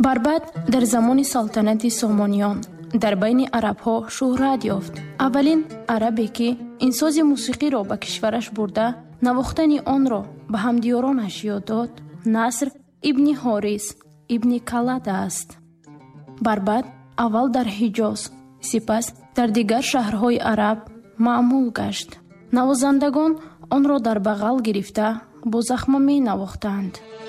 Барбат дар замони салтанати Сомониён дар байни арабҳо шӯҳрат ёфт. Аввалин арабе ки инсози мусиқиро ба кишвараш бурда навохтани онро ба ҳамдиёронаш ёд дод, Наср ибни Ҳорис ибни Калада аст. Барбат аввал дар Ҳиҷоз, сипас дар дигар шаҳрҳои араб маъмул гашт. Навозандагон онро дар бағал гирифта бо захма менавохтанд.